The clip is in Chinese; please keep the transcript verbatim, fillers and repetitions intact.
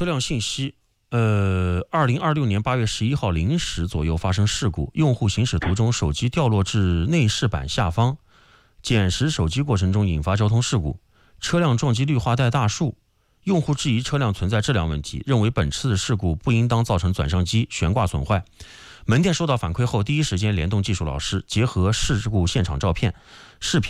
车辆信息。呃，二零二六年八月十一号零时左右发生事故，用户行驶途中手机掉落至内饰板下方，捡拾手机过程中引发交通事故，车辆撞击绿化带大树。用户质疑车辆存在质量问题，认为本次的事故不应当造成转向机悬挂损坏。门店收到反馈后，第一时间联动技术老师，结合事故现场照片、视频。